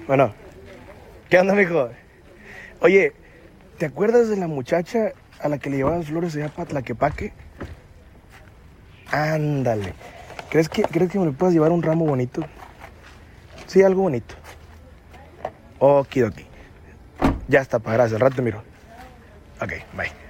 Bueno, ¿qué onda, mijo? Oye, ¿te acuerdas de la muchacha a la que le llevaba las flores allá para Tlaquepaque? Ándale. ¿Crees que me le puedas llevar un ramo bonito? Sí, algo bonito. Okidoki. Ya está, pa, gracias. Al rato te miro. Ok, bye.